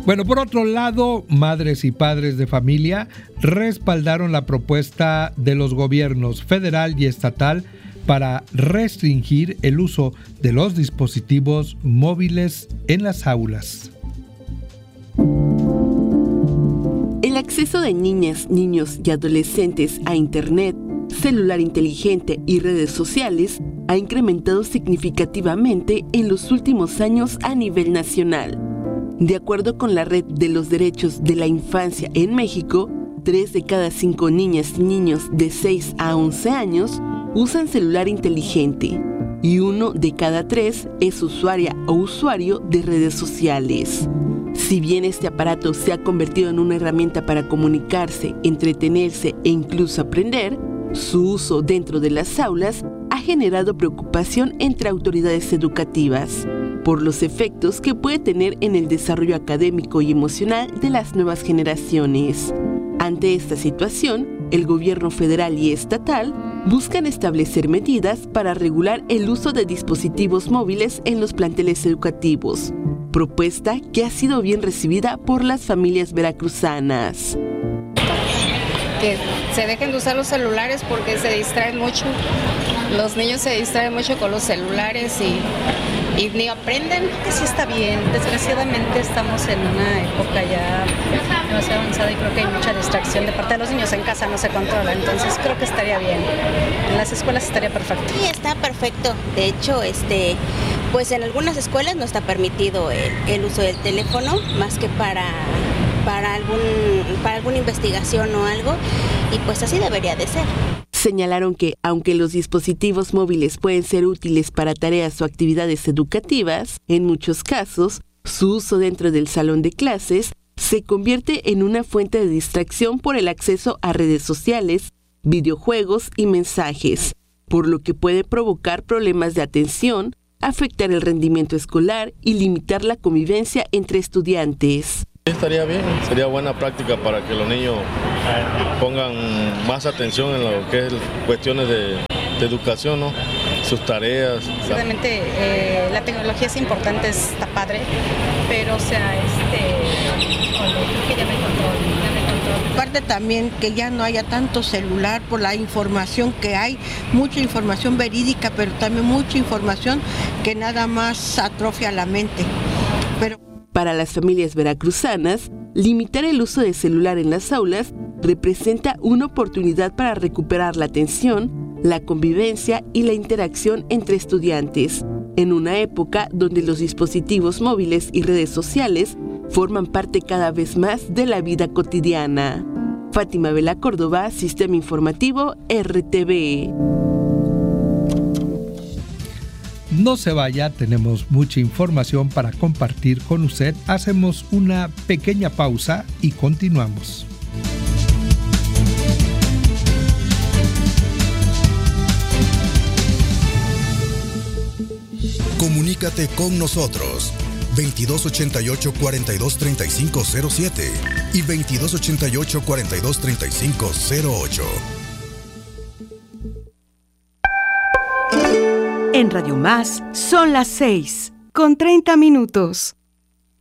Bueno, por otro lado, madres y padres de familia respaldaron la propuesta de los gobiernos federal y estatal para restringir el uso de los dispositivos móviles en las aulas. El acceso de niñas, niños y adolescentes a Internet, celular inteligente y redes sociales ha incrementado significativamente en los últimos años a nivel nacional. De acuerdo con la Red de los Derechos de la Infancia en México, 3 de cada 5 niñas y niños de 6 a 11 años usan celular inteligente y 1 de cada 3 es usuaria o usuario de redes sociales. Si bien este aparato se ha convertido en una herramienta para comunicarse, entretenerse e incluso aprender, su uso dentro de las aulas ha generado preocupación entre autoridades educativas por los efectos que puede tener en el desarrollo académico y emocional de las nuevas generaciones. Ante esta situación, el gobierno federal y estatal buscan establecer medidas para regular el uso de dispositivos móviles en los planteles educativos, propuesta que ha sido bien recibida por las familias veracruzanas. Que se dejen de usar los celulares porque se distraen mucho. Los niños se distraen mucho con los celulares y ni aprenden. Que sí está bien. Desgraciadamente estamos en una época ya demasiado avanzada y creo que hay mucha distracción de parte de los niños. En casa no se controla, entonces creo que estaría bien. En las escuelas estaría perfecto. Sí, está perfecto. De hecho, pues en algunas escuelas no está permitido el uso del teléfono, más que para alguna investigación o algo, y pues así debería de ser. Señalaron que, aunque los dispositivos móviles pueden ser útiles para tareas o actividades educativas, en muchos casos, su uso dentro del salón de clases se convierte en una fuente de distracción por el acceso a redes sociales, videojuegos y mensajes, por lo que puede provocar problemas de atención, afectar el rendimiento escolar y limitar la convivencia entre estudiantes. Estaría bien, sería buena práctica para que los niños pongan más atención en lo que es cuestiones de educación, ¿no? Sus tareas. Ciertamente la tecnología es importante, está padre, pero creo que ya me control. Aparte también que ya no haya tanto celular por la información que hay, mucha información verídica, pero también mucha información que nada más atrofia la mente. Para las familias veracruzanas, limitar el uso de celular en las aulas representa una oportunidad para recuperar la atención, la convivencia y la interacción entre estudiantes, en una época donde los dispositivos móviles y redes sociales forman parte cada vez más de la vida cotidiana. Fátima Vela Córdoba, Sistema Informativo RTV. No se vaya, tenemos mucha información para compartir con usted. Hacemos una pequeña pausa y continuamos. Comunícate con nosotros 2288-423507 y 2288-423508. En Radio Más son las 6:30.